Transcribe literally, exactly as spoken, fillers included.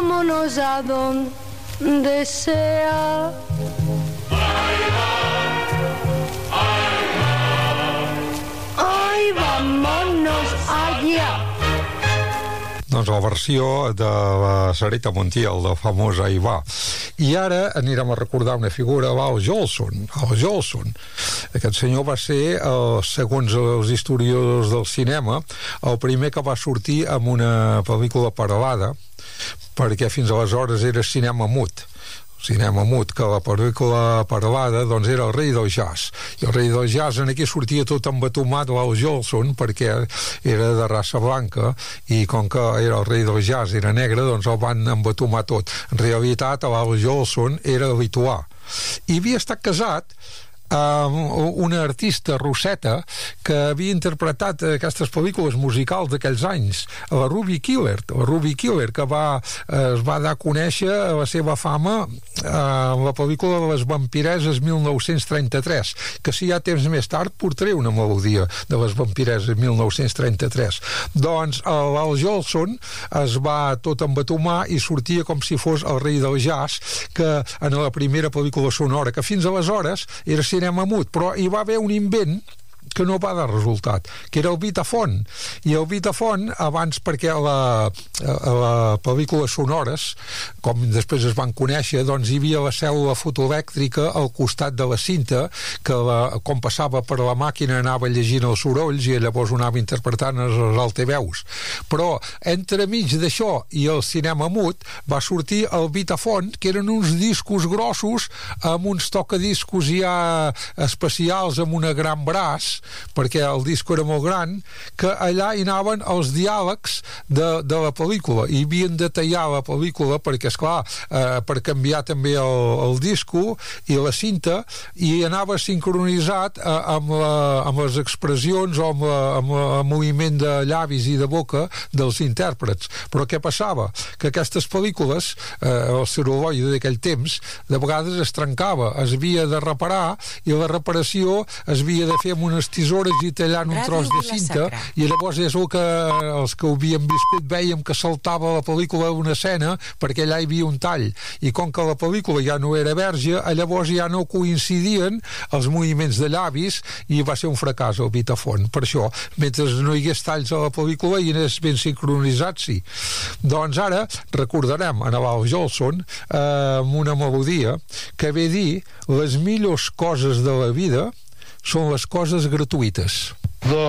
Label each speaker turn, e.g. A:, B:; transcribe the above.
A: vámonos a donde sea. Ay, vámonos allá.
B: Doncs la versió de la Sarita Montiel, del famós Ahí va. I ara anirem a recordar una figura, l'Al Jolson. Al Jolson. Aquest senyor va ser, eh, segons els historiadors del cinema, el primer que va sortir amb una pel·lícula parlada, perquè fins aleshores era cinema mut. cinema mut, que la pel·lícula parlada doncs era el rei del jazz, i el rei del jazz en aquí sortia tot embatomat, l'Al Jolson, perquè era de raça blanca, i com que era el rei del jazz, era negre, doncs el van embatomar tot. En realitat l'Al Jolson era lituà i havia estat casat amb una artista russeta que havia interpretat aquestes pel·lícules musicals d'aquells anys, la Ruby Killert, la Ruby Killert, que va, es va dar a conèixer la seva fama en la pel·lícula de les vampireses mil nou-cents trenta-tres, que si hi ha temps més tard portaré una melodia de les vampireses mil nou-cents trenta-tres. Doncs l'Al Jolson es va tot embatomar i sortia com si fos el rei del jazz, que en la primera pel·lícula sonora, que fins aleshores era cinema mut, però hi va haver un invent que no va dar resultat, que era el Vitafon, i el Vitafon abans, perquè a la, a la pel·lícula sonores, com després es van conèixer, doncs hi havia la cèl·lula fotoelèctrica al costat de la cinta, que la, com passava per la màquina anava llegint els sorolls i llavors ho anava interpretant els altaveus. Però entremig d'això i el cinema mut va sortir el Vitafon, que eren uns discos grossos amb uns tocadiscos ja especials amb una gran braç, perquè el disco era molt gran, que allà hi anaven els diàlegs de, de la pel·lícula, i havien de tallar la pel·lícula perquè, esclar, eh, per canviar també el, el disco i la cinta, i anava sincronitzat eh, amb, la, amb les expressions o amb, la, amb el moviment de llavis i de boca dels intèrprets. Però què passava? Que aquestes pel·lícules, eh, el celluloide d'aquell temps, de vegades es trencava, es havia de reparar, i la reparació es havia de fer amb unes tisores i tallant un tros de cinta, i llavors és el que els que ho havíem viscut vèiem que saltava la pel·lícula d'una escena perquè allà hi havia un tall, i com que la pel·lícula ja no era verge, llavors ja no coincidien els moviments de llavis i va ser un fracàs el Vitafon. Per això, mentre no hi hagués talls a la pel·lícula i anés ben sincronitzat, sí. Doncs ara recordarem a l'Al Jolson eh, amb una melodia que ve a dir: les millors coses de la vida són les coses gratuïtes.